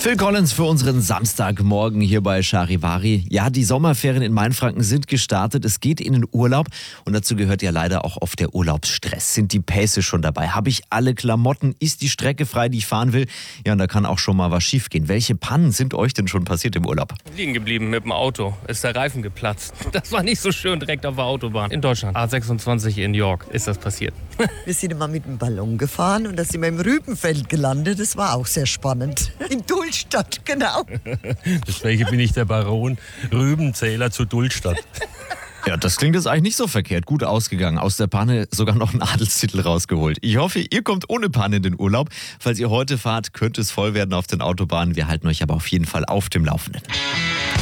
Phil Collins für unseren Samstagmorgen hier bei Charivari. Ja, die Sommerferien in Mainfranken sind gestartet. Es geht in den Urlaub und dazu gehört ja leider auch oft der Urlaubsstress. Sind die Pässe schon dabei? Habe ich alle Klamotten? Ist die Strecke frei, die ich fahren will? Ja, und da kann auch schon mal was schiefgehen. Welche Pannen sind euch denn schon passiert im Urlaub? Liegen geblieben mit dem Auto. Ist der Reifen geplatzt. Das war nicht so schön direkt auf der Autobahn. In Deutschland. A26 in York ist das passiert. Wir sind immer mit dem Ballon gefahren und da sind wir im Rübenfeld gelandet. Das war auch sehr spannend. In Dulstadt, genau. Deswegen bin ich der Baron Rübenzähler zu Dulstadt. Ja, das klingt jetzt eigentlich nicht so verkehrt. Gut ausgegangen. Aus der Panne sogar noch einen Adelstitel rausgeholt. Ich hoffe, ihr kommt ohne Panne in den Urlaub. Falls ihr heute fahrt, könnte es voll werden auf den Autobahnen. Wir halten euch aber auf jeden Fall auf dem Laufenden.